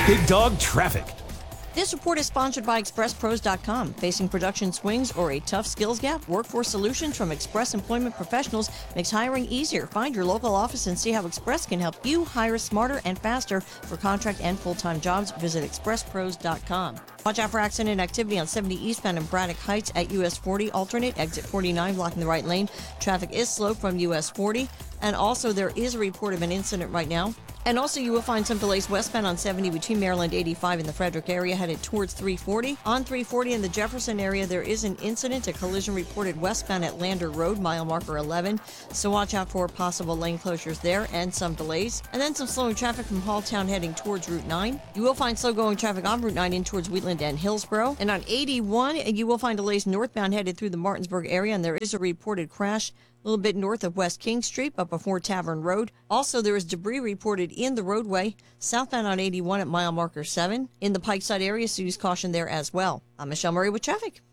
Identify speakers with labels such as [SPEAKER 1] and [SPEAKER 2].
[SPEAKER 1] Big Dog Traffic.
[SPEAKER 2] This report is sponsored by ExpressPros.com. Facing production swings or a tough skills gap? Workforce Solutions from Express Employment Professionals makes hiring easier. Find your local office and see how Express can help you hire smarter and faster for contract and full-time jobs. Visit ExpressPros.com. Watch out for accident activity on 70 eastbound in Braddock Heights at US 40 alternate, exit 49 blocking the right lane. Traffic is slow from US 40. And also there is a report of an incident right now. And also, you will find some delays westbound on 70 between Maryland 85 in the Frederick area headed towards 340. On 340 in the Jefferson area, there is an incident, a collision reported westbound at Lander Road, mile marker 11. So watch out for possible lane closures there and some delays. And then some slowing traffic from Halltown heading towards Route 9. You will find slow-going traffic on Route 9 in towards Wheatland and Hillsborough. And on 81, you will find delays northbound headed through the Martinsburg area, and there is a reported crash a little bit north of West King Street, but before Tavern Road. Also, there is debris reported in the roadway southbound on 81 at mile marker 7. In the Pikeside area, so use caution there as well. I'm Michelle Murray with traffic.